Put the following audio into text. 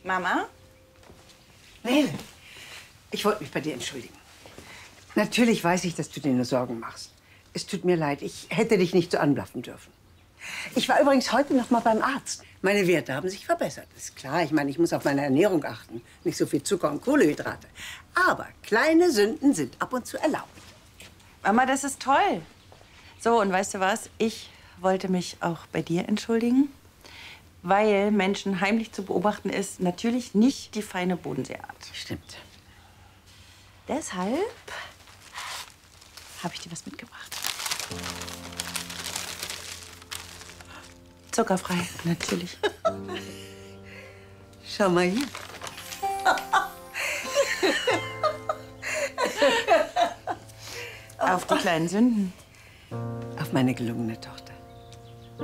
Mama? Nele, ich wollte mich bei dir entschuldigen. Natürlich weiß ich, dass du dir nur Sorgen machst. Es tut mir leid, ich hätte dich nicht so anblaffen dürfen. Ich war übrigens heute noch mal beim Arzt. Meine Werte haben sich verbessert. Ist klar, ich meine, ich muss auf meine Ernährung achten. Nicht so viel Zucker und Kohlenhydrate. Aber kleine Sünden sind ab und zu erlaubt. Mama, das ist toll. So, und weißt du was? Ich wollte mich auch bei dir entschuldigen, weil Menschen heimlich zu beobachten ist natürlich nicht die feine Bodenseeart. Stimmt. Deshalb habe ich dir was mitgebracht. Zuckerfrei, natürlich. Schau mal hier. Auf die kleinen Sünden. Auf meine gelungene Tochter.